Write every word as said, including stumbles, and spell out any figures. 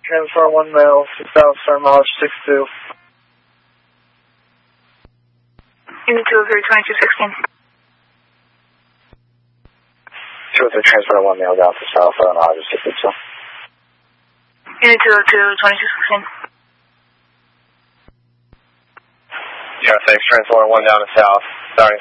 Transfer one male to South Star mileage six two. Unit two oh three, twenty-two sixteen. two oh three, transfer one male down to South Star mileage six two. Unit two oh two, twenty-two sixteen. Yeah, thanks. Transfer one down to South, starting